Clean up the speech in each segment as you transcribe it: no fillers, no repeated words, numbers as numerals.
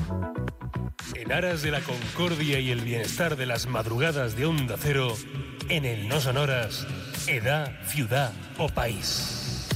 En aras de la concordia y el bienestar de las madrugadas de Onda Cero, en el No Sonoras, edad, ciudad o país.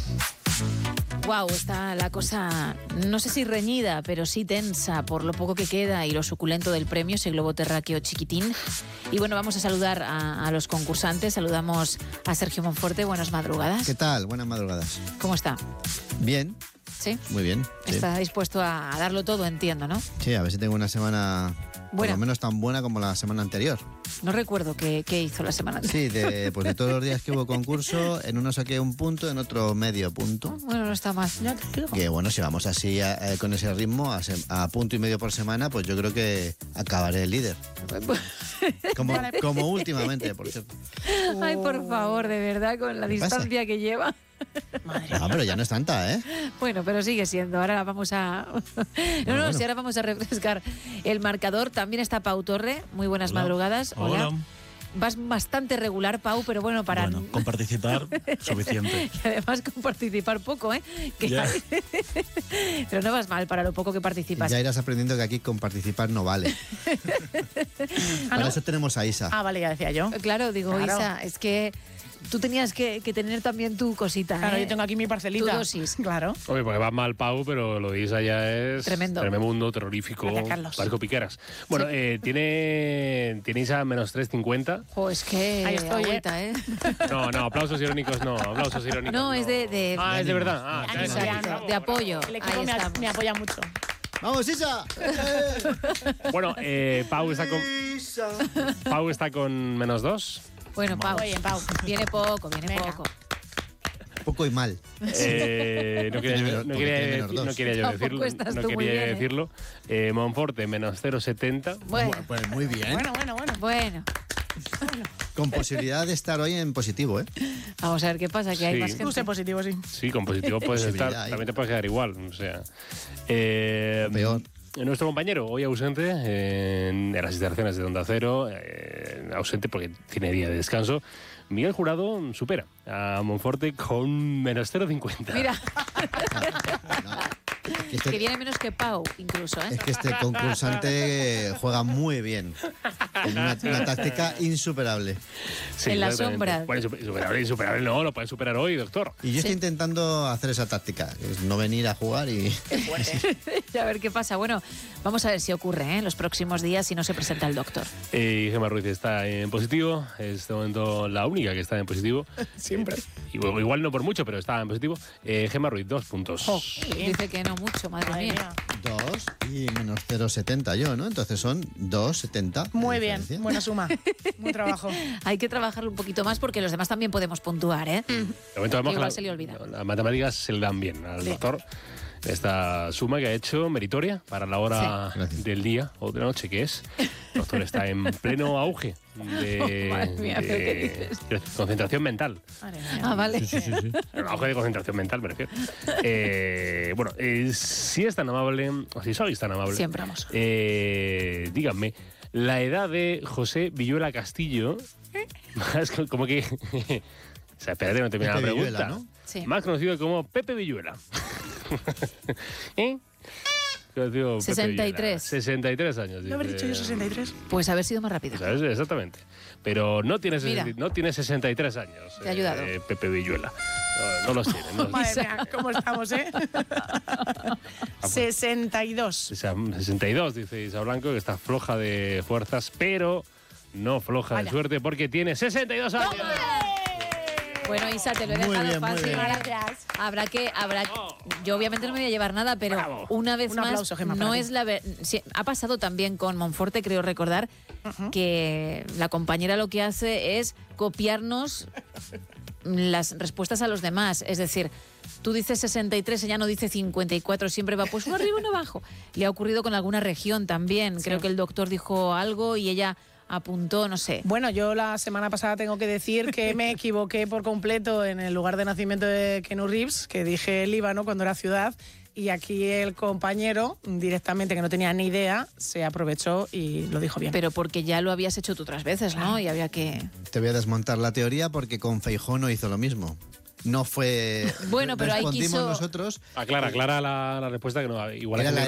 Wow, está la cosa, no sé si reñida, pero sí tensa por lo poco que queda y lo suculento del premio, ese globo terráqueo chiquitín. Y bueno, vamos a saludar a los concursantes. Saludamos a Sergio Monforte. Buenas madrugadas. ¿Qué tal? Buenas madrugadas. ¿Cómo está? Bien. ¿Sí? Muy bien. Sí. Está dispuesto a darlo todo, entiendo, ¿no? Sí, a ver si tengo una semana por lo menos tan buena como la semana anterior. No recuerdo qué hizo la semana anterior. Sí, pues de todos los días que hubo concurso, en uno saqué un punto, en otro medio punto. Bueno, no está mal. Ya te digo. Que bueno, si vamos así con ese ritmo, a punto y medio por semana, pues yo creo que acabaré el líder. Como últimamente, por cierto. Ay, por favor, de verdad, con la distancia que lleva. Madre no, pero ya no es tanta, ¿eh? Bueno, pero sigue siendo. Ahora vamos a... No, si ahora vamos a refrescar el marcador. También está Pau Torre. Muy buenas madrugadas. Hola. Vas bastante regular, Pau, pero bueno, para... Bueno, con participar, suficiente. Y además con participar poco, ¿eh? Pero no vas mal para lo poco que participas. Ya irás aprendiendo que aquí con participar no vale. Para eso tenemos a Isa. Ah, vale, ya decía yo. Claro, digo, claro. Isa, es que... Tú tenías que tener también tu cosita. Claro, yo tengo aquí mi parcelita. Tu dosis. Claro. Oye, porque va mal, Pau, pero lo de Isa ya es... Tremendo. Tremendo, terrorífico. Gracias, Carlos. Parco Piqueras. Bueno, sí. tiene Isa menos 3,50. Es que... Ahí estoy, agüita, ¿eh? No, aplausos irónicos no. Aplausos irónicos no. Es de... Ah, es de verdad. Ah, de apoyo. El equipo me apoya mucho. ¡Vamos, Isa! Bueno, Pau está con menos 2. Bueno, Pau, viene poco. Poco y mal. No quería yo decirlo. Monforte, menos 0,70. Bueno, pues muy bien. Bueno. Con posibilidad de estar hoy en positivo, ¿eh? Vamos a ver qué pasa, que hay más gente. Puse positivo, sí. Sí, con positivo puedes estar. También te puedes quedar igual. O sea. Peor. Nuestro compañero, hoy ausente en las instalaciones de Onda Cero, ausente porque tiene día de descanso, Miguel Jurado supera a Monforte con menos 0,50. Mira. Que viene menos que Pau, incluso, ¿eh? Es que este concursante juega muy bien. En una táctica insuperable. Sí, en la sombra. Insuperable no, lo puede superar hoy, doctor. Y yo estoy intentando hacer esa táctica, es no venir a jugar y... Y a ver qué pasa. Bueno, vamos a ver si ocurre en los próximos días si no se presenta el doctor. Gemma Ruiz está en positivo, es de momento la única que está en positivo. Siempre. Igual no por mucho, pero está en positivo. Gemma Ruiz, 2 puntos. Dice que no mucho, madre mía. 2 y menos 0,70 yo, ¿no? Entonces son 2,70. Muy bien, buena suma. Buen trabajo. Hay que trabajarlo un poquito más porque los demás también podemos puntuar, ¿eh? De momento vemos igual que se le olvida. las matemáticas se le dan bien al doctor. Esta suma que ha hecho meritoria para la hora del día o de la noche que es. El doctor está en pleno auge de concentración mental. Vale. Sí. El auge de concentración mental, me refiero. Si es tan amable, o si sois tan amable, siempre vamos. Díganme, la edad de José Villuela Castillo, es como que... O sea, espérate, no termina la pregunta. Villuela, ¿no? Sí. Más conocido como Pepe Villuela. 63. 63 años. ¿No haber dicho yo 63? Pues haber sido más rápido. ¿Sabes? Exactamente. Pero no tiene 63 años. Te ha ayudado. Pepe Villuela. No los tiene. Madre mía, ¿cómo estamos, 62. 62, dice Isa Blanco, que está floja de fuerzas, pero no floja de suerte porque tiene 62 años. Bueno, Isa, te lo he dejado fácil. Gracias. Yo obviamente no me voy a llevar nada, pero Bravo. Una vez Un más, aplauso, Gemma, no para es la ha pasado también con Monforte, creo recordar, que la compañera lo que hace es copiarnos las respuestas a los demás. Es decir, tú dices 63, ella no dice 54, siempre va pues uno arriba, uno abajo. Le ha ocurrido con alguna región también. Sí. Creo que el doctor dijo algo y ella apuntó, no sé. Bueno, yo la semana pasada tengo que decir que me equivoqué por completo en el lugar de nacimiento de Keanu Reeves, que dije Líbano cuando era ciudad, y aquí el compañero, directamente, que no tenía ni idea, se aprovechó y lo dijo bien. Pero porque ya lo habías hecho tú otras veces, ¿no? Y había que... Te voy a desmontar la teoría porque con Feijóo no hizo lo mismo. No fue... Bueno, pero ahí quiso... nosotros... Aclara la respuesta que no... Igual era la